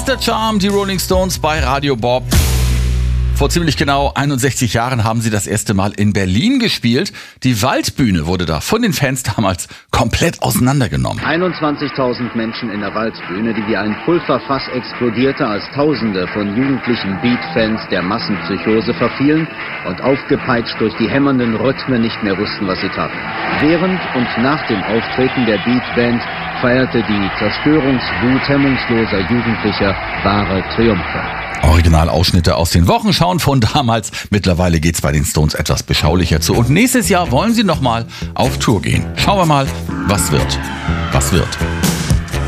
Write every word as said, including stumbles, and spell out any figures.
Doctor Charm, die Rolling Stones bei Radio Bob. Vor ziemlich genau einundsechzig Jahren haben sie das erste Mal in Berlin gespielt. Die Waldbühne wurde da von den Fans damals komplett auseinandergenommen. einundzwanzigtausend Menschen in der Waldbühne, die wie ein Pulverfass explodierte, als Tausende von jugendlichen Beat-Fans der Massenpsychose verfielen und aufgepeitscht durch die hämmernden Rhythmen nicht mehr wussten, was sie taten. Während und nach dem Auftreten der Beat-Band feierte die Zerstörungswut hemmungsloser Jugendlicher wahre Triumphe. Originalausschnitte aus den Wochenschauen von damals. Mittlerweile geht's bei den Stones etwas beschaulicher zu. Und nächstes Jahr wollen sie nochmal auf Tour gehen. Schauen wir mal, was wird. Was wird.